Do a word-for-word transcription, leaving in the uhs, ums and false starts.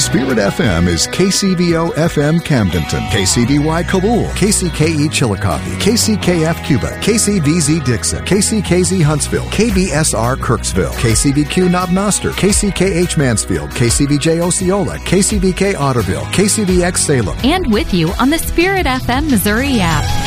Spirit F M is K C V O F M Camdenton, K C B Y Kabul, K C K E Chillicothe, K C K F Cuba, K C V Z Dixon, K C K Z Huntsville, K B S R Kirksville, K C V Q Knob Noster, K C K H Mansfield, K C V J Osceola, K C V K Otterville, K C V X Salem. And with you on the Spirit F M Missouri app.